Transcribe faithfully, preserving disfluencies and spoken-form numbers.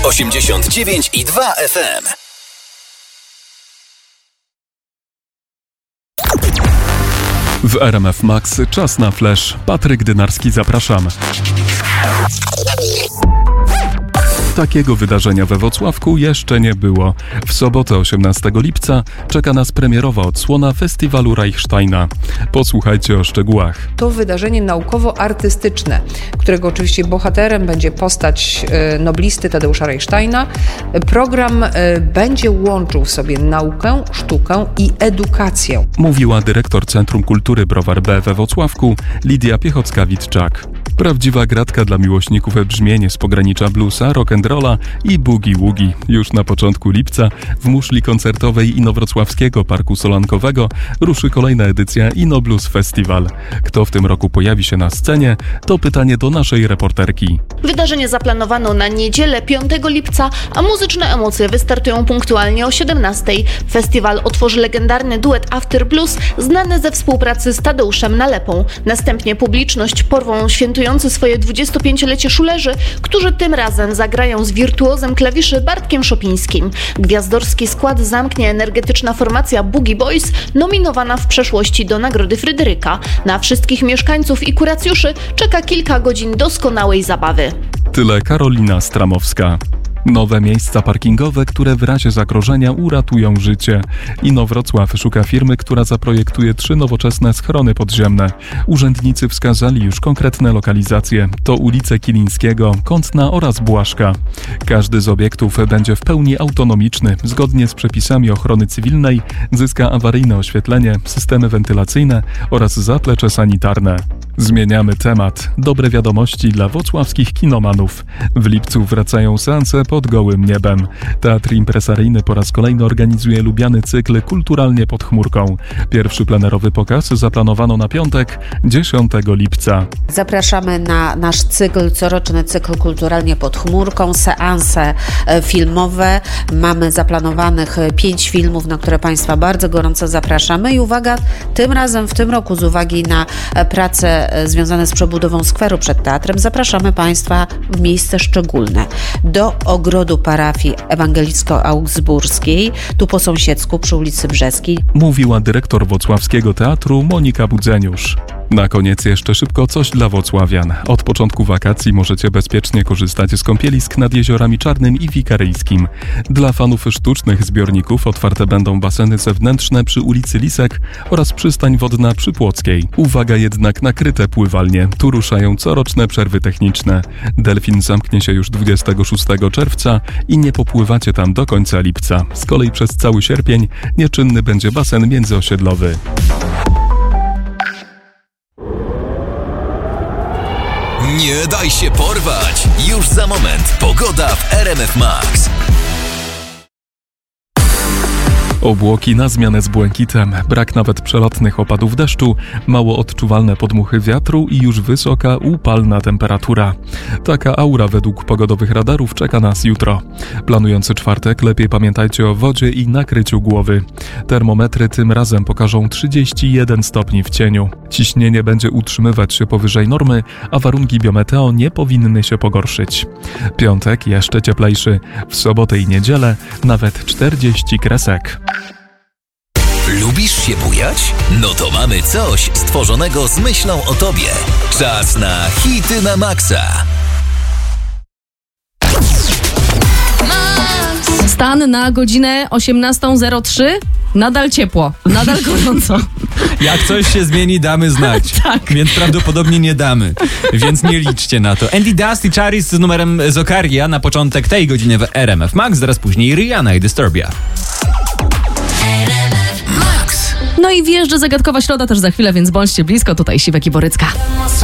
osiemdziesiąt dziewięć i dwa F M. W R M F Max czas na flash. Patryk Dynarski, zapraszam. Takiego wydarzenia we Włocławku jeszcze nie było. W sobotę osiemnastego lipca czeka nas premierowa odsłona festiwalu Reichsteina. Posłuchajcie o szczegółach. To wydarzenie naukowo-artystyczne, którego oczywiście bohaterem będzie postać noblisty Tadeusza Reichsteina. Program będzie łączył w sobie naukę, sztukę i edukację. Mówiła dyrektor Centrum Kultury Browar B we Włocławku Lidia Piechocka-Witczak. Prawdziwa gratka dla miłośników brzmienie z pogranicza bluesa, rock'n'rolla i boogie-woogie. Już na początku lipca w muszli koncertowej Inowrocławskiego Parku Solankowego ruszy kolejna edycja Ino Blues Festival. Kto w tym roku pojawi się na scenie, to pytanie do naszej reporterki. Wydarzenie zaplanowano na niedzielę piątego lipca, a muzyczne emocje wystartują punktualnie o siedemnastej. Festiwal otworzy legendarny duet After Blues, znany ze współpracy z Tadeuszem Nalepą. Następnie publiczność porwą świętujący swoje dwudziestopięciolecie szulerzy, którzy tym razem zagrają z wirtuozem klawiszy Bartkiem Szopińskim. Gwiazdorski skład zamknie energetyczna formacja Boogie Boys, nominowana w przeszłości do Nagrody Fryderyka. Na wszystkich mieszkańców i kuracjuszy czeka kilka godzin doskonałej zabawy. Tyle Karolina Stramowska. Nowe miejsca parkingowe, które w razie zagrożenia uratują życie. Inowrocław szuka firmy, która zaprojektuje trzy nowoczesne schrony podziemne. Urzędnicy wskazali już konkretne lokalizacje. To ulice Kilińskiego, Kątna oraz Błaszka. Każdy z obiektów będzie w pełni autonomiczny. Zgodnie z przepisami ochrony cywilnej zyska awaryjne oświetlenie, systemy wentylacyjne oraz zaplecze sanitarne. Zmieniamy temat. Dobre wiadomości dla włocławskich kinomanów. W lipcu wracają seanse pod gołym niebem. Teatr impresaryjny po raz kolejny organizuje lubiany cykl Kulturalnie pod chmurką. Pierwszy plenerowy pokaz zaplanowano na piątek, dziesiątego lipca. Zapraszamy na nasz cykl, coroczny cykl Kulturalnie pod chmurką, seanse filmowe. Mamy zaplanowanych pięć filmów, na które Państwa bardzo gorąco zapraszamy. I uwaga, tym razem w tym roku z uwagi na prace związane z przebudową skweru przed teatrem zapraszamy Państwa w miejsce szczególne. Do ogrodu parafii ewangelicko-augsburskiej, tu po sąsiedzku przy ulicy Brzeskiej. Mówiła dyrektor Włocławskiego Teatru Monika Budzeniusz. Na koniec jeszcze szybko coś dla włocławian. Od początku wakacji możecie bezpiecznie korzystać z kąpielisk nad jeziorami Czarnym i Wikaryjskim. Dla fanów sztucznych zbiorników otwarte będą baseny zewnętrzne przy ulicy Lisek oraz przystań wodna przy Płockiej. Uwaga jednak na kryte pływalnie. Tu ruszają coroczne przerwy techniczne. Delfin zamknie się już dwudziestego szóstego czerwca i nie popływacie tam do końca lipca. Z kolei przez cały sierpień nieczynny będzie basen międzyosiedlowy. Nie daj się porwać! Już za moment pogoda w R M F Max. Obłoki na zmianę z błękitem, brak nawet przelotnych opadów deszczu, mało odczuwalne podmuchy wiatru i już wysoka, upalna temperatura. Taka aura według pogodowych radarów czeka nas jutro. Planujący czwartek lepiej pamiętajcie o wodzie i nakryciu głowy. Termometry tym razem pokażą trzydzieści jeden stopni w cieniu. Ciśnienie będzie utrzymywać się powyżej normy, a warunki biometeo nie powinny się pogorszyć. Piątek jeszcze cieplejszy, w sobotę i niedzielę nawet czterdzieści kresek. Lubisz się bujać? No to mamy coś stworzonego z myślą o tobie. Czas na hity na maksa. Stan na godzinę osiemnastą zero trzy. Nadal ciepło, nadal gorąco. Jak coś się zmieni, damy znać. Tak. Więc prawdopodobnie nie damy. Więc nie liczcie na to. Andy Dust i Charis z numerem Zokaria na początek tej godziny w R M F Max. Zaraz później Rihanna i Disturbia. No i wjeżdża zagadkowa środa też za chwilę, więc bądźcie blisko. Tutaj Siwek i Borycka.